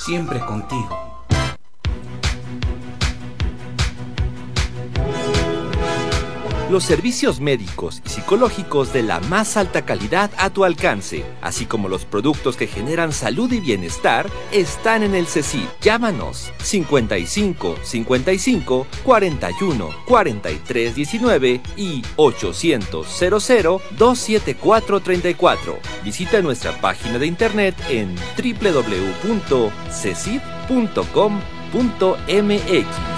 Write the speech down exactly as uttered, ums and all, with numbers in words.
siempre contigo. Los servicios médicos y psicológicos de la más alta calidad a tu alcance, así como los productos que generan salud y bienestar, están en el CECID. Llámanos cincuenta y cinco, cincuenta y cinco, cuarenta y uno, cuarenta y tres, diecinueve y ochocientos, cero cero, dos siete cuatro, treinta y cuatro. Visita nuestra página de internet en doble u doble u doble u punto cecid punto com punto m x.